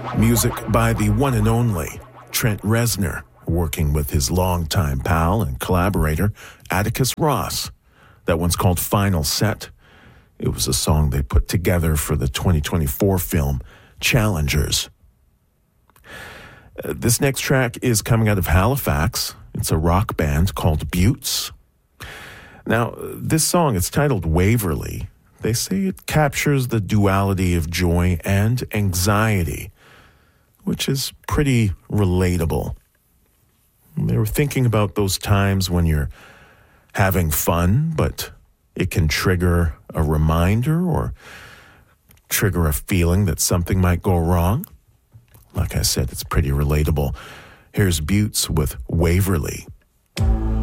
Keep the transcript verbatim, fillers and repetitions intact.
Music by the one and only Trent Reznor, working with his longtime pal and collaborator, Atticus Ross. That one's called Final Set. It was a song they put together for the twenty twenty-four film Challengers. Uh, this next track is coming out of Halifax. It's a rock band called Buttes. Now, this song, it's titled Waverly. They say it captures the duality of joy and anxiety, which is pretty relatable. They were thinking about those times when you're having fun, but it can trigger a reminder or trigger a feeling that something might go wrong. Like I said, it's pretty relatable. Here's Buttes with Waverly.